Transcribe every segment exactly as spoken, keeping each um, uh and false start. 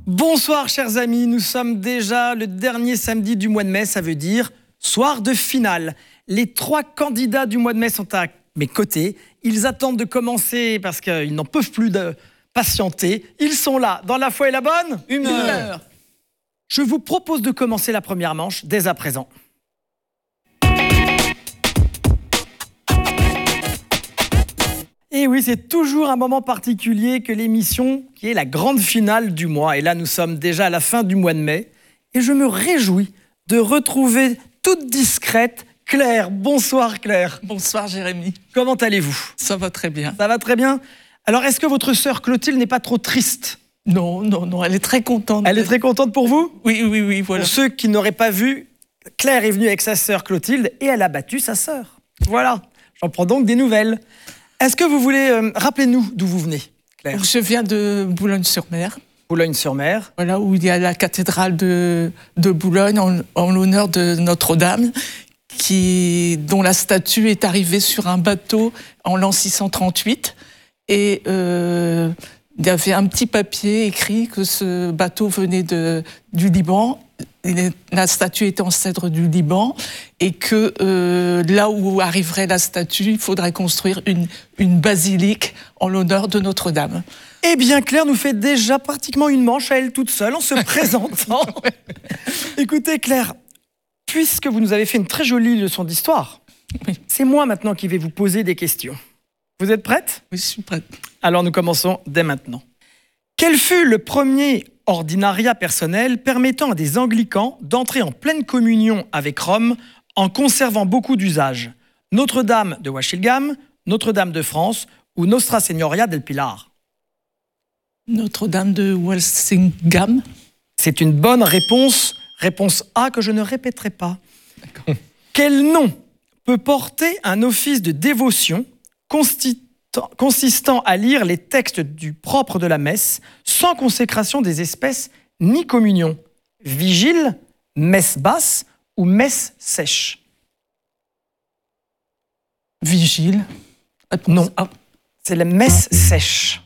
Bonsoir chers amis, nous sommes déjà le dernier samedi du mois de mai, ça veut dire soir de finale. Les trois candidats du mois de mai sont à mes côtés. Ils attendent de commencer parce qu'ils n'en peuvent plus de patienter. Ils sont là, dans la foi et la bonne humeur. Je vous propose de commencer la première manche dès à présent. Et oui, c'est toujours un moment particulier que l'émission qui est la grande finale du mois. Et là, nous sommes déjà à la fin du mois de mai. Et je me réjouis de retrouver toute discrète Claire. Bonsoir Claire. Bonsoir Jérémy. Comment allez-vous? Ça va très bien. Ça va très bien. Alors, est-ce que votre sœur Clotilde n'est pas trop triste? Non, non, non, elle est très contente. Elle est très contente pour vous? Oui, oui, oui, voilà. Pour ceux qui n'auraient pas vu, Claire est venue avec sa sœur Clotilde et elle a battu sa sœur. Voilà, j'en prends donc des nouvelles. Est-ce que vous voulez... Euh, rappelez-nous d'où vous venez, Claire. Je viens de Boulogne-sur-Mer. Boulogne-sur-Mer. Voilà, où il y a la cathédrale de, de Boulogne en, en l'honneur de Notre-Dame, qui, dont la statue est arrivée sur un bateau en l'an six cent trente-huit. Et euh, il y avait un petit papier écrit que ce bateau venait de, du Liban. La statue était en cèdre du Liban et que euh, là où arriverait la statue, il faudrait construire une, une basilique en l'honneur de Notre-Dame. Eh bien, Claire nous fait déjà pratiquement une manche à elle toute seule en se présentant. Écoutez, Claire, puisque vous nous avez fait une très jolie leçon d'histoire, oui. C'est moi maintenant qui vais vous poser des questions. Vous êtes prête? Oui, je suis prête. Alors, nous commençons dès maintenant. Quel fut le premier ordinariat personnel permettant à des anglicans d'entrer en pleine communion avec Rome en conservant beaucoup d'usages? Notre-Dame de Washilgham, Notre-Dame de France ou Nostra Signoria del Pilar? Notre-Dame de Walsingham. C'est une bonne réponse. Réponse A que je ne répéterai pas. Quel nom peut porter un office de dévotion consistant à lire les textes du propre de la messe sans consécration des espèces ni communion? Vigile, messe basse ou messe sèche? Vigile. Non, c'est la messe sèche.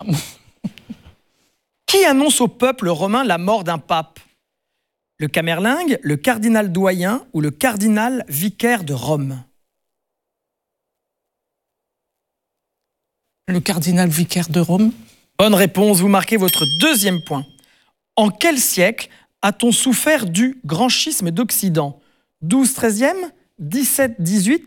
Qui annonce au peuple romain la mort d'un pape? Le Camerlingue, le cardinal doyen ou le cardinal vicaire de Rome? Le cardinal vicaire de Rome. Bonne réponse, vous marquez votre deuxième point. En quel siècle a-t-on souffert du grand schisme d'Occident? douze treizième, dix-sept dix-huit,